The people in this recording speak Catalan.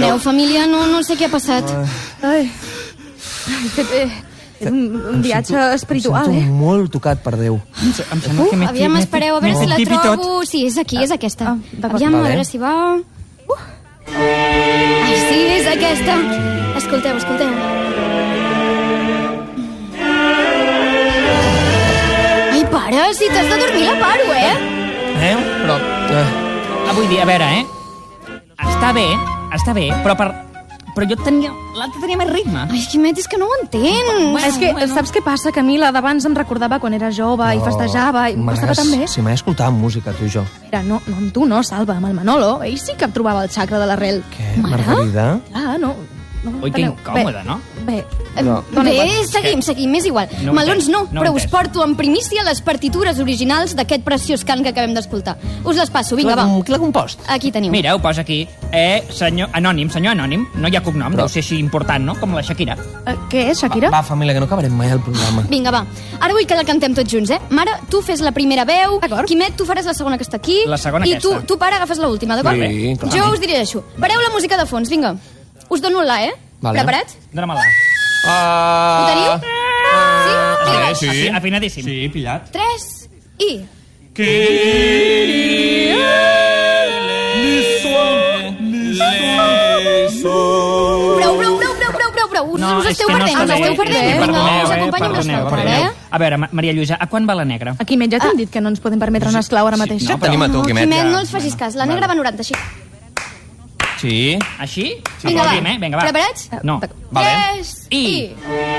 Perdoneu, família, no sé què ha passat. Ai, és un viatge espiritual, Sento molt tocat per Déu. Aviam, espereu, a veure si la trobo. Sí, és aquí, és aquesta. Aviam, a veure si va... Ai, sí, és aquesta. Escolteu. Ai, pare, si t'has de dormir la paro, Però... vull dir, a veure, Està bé, però jo tenia... L'altre tenia més ritme. Ai, Quimet, és que no ho entens. És que, saps què passa? Que a mi la d'abans em recordava quan era jove i festejava i m'estava tan bé. Si mai escoltàvem música, tu i jo. Mira, no amb tu, no, Salva, amb el Manolo. Ell sí que trobava el xacra de l'arrel. Què, Margarida? Ah, no. Ui, que incòmode, no? Bé, seguim, és igual. Melons no, però us porto en primícia les partitures originals d'aquest preciós cant que acabem d'escoltar. Us les passo, vinga, va. Qui l'ha compost? Aquí teniu. Mira, ho posa aquí. Senyor anònim, no hi ha cognom, deu ser així important, no? Com la Shakira. Què és, Shakira? Va, família, que no acabarem mai el programa. Vinga, va. Ara vull que la cantem tots junts, Mare, tu fes la primera veu. Quimet, tu faràs la segona que està aquí. La segona I aquesta. I tu, pare, agafes l'última, d'acord? Sí, clar. Jo us dirigeixo. Pareu la música de fons, vinga. Us dono la, Vale. Preparats? Dóna-me-la. Ho teniu? Sí? Vinga, Sí, afinadíssim. Sí, pillat. 3 i... Prou. Us esteu perdent. Vinga, us acompanyo amb l'escolta, A veure, Maria Lluïsa, a quan va la negra? A Quimet ja t'hem dit que no ens podem permetre un esclau ara mateix. No, tenim a tu, Quimet. Quimet, no els facis cas. La negra va 90, així. Sí. Així? Vinga, va. Vinga, va. Preparats? No. 3 i...